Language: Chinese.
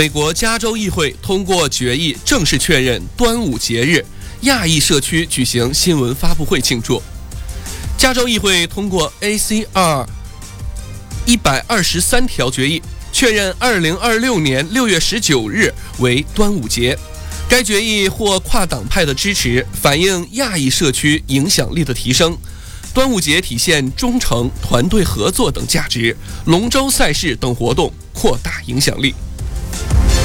美国加州议会通过决议，正式确认端午节日，亚裔社区举行新闻发布会庆祝。加州议会通过 ACR 123条决议，确认2026年6月19日为端午节。该决议获跨党派的支持，反映亚裔社区影响力的提升。端午节体现忠诚、团队合作等价值，龙舟赛事等活动扩大影响力。